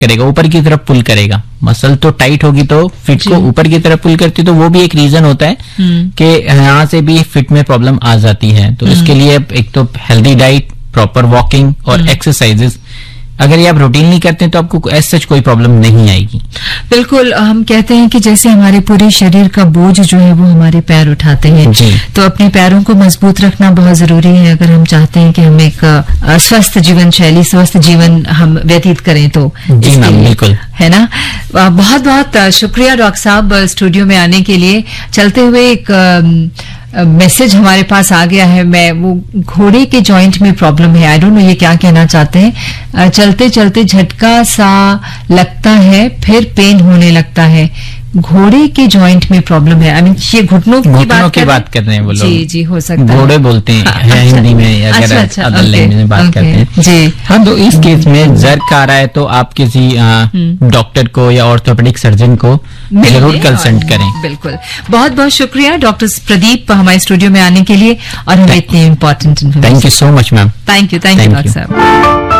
करेगा, ऊपर की तरफ पुल करेगा। मसल तो टाइट होगी तो फिट को ऊपर की तरफ पुल करती, तो वो भी एक रीजन होता है कि यहाँ से भी फिट में प्रॉब्लम आ जाती है। तो इसके लिए एक तो हेल्दी डाइट, प्रॉपर वॉकिंग और एक्सरसाइजेस, अगर ये आप रूटीन नहीं करते हैं तो आपको एज सच कोई प्रॉब्लम नहीं आएगी। बिल्कुल, हम कहते हैं कि जैसे हमारे पूरे शरीर का बोझ जो है वो हमारे पैर उठाते हैं, तो अपने पैरों को मजबूत रखना बहुत जरूरी है अगर हम चाहते हैं कि हम एक स्वस्थ जीवन शैली, स्वस्थ जीवन हम व्यतीत करें तो। जी मैम, बिल्कुल, है ना। बहुत बहुत शुक्रिया डॉक्टर साहब स्टूडियो में आने के लिए। चलते हुए एक मैसेज हमारे पास आ गया है, वो घोड़े के जॉइंट में प्रॉब्लम है, आई डोंट नो ये क्या कहना चाहते हैं। चलते चलते झटका सा लगता है, फिर पेन होने लगता है, घोड़े के जॉइंट में प्रॉब्लम है। आई मीन ये घुटनों की बात कर रहे हैं वो लोग। जी जी, हो सकता है घोड़े बोलते हैं हिंदी में, अगर अदर लैंग्वेज में बात करते हैं जी। हाँ, तो इस केस में जर्क आ रहा है तो आप किसी डॉक्टर को या ऑर्थोपेडिक सर्जन को जरूर कंसल्ट करें। बिल्कुल, बहुत बहुत शुक्रिया डॉक्टर प्रदीप हमारे स्टूडियो में आने के लिए और हमें इतनी important information. Thank you so much ma'am. Thank you doctor साहब।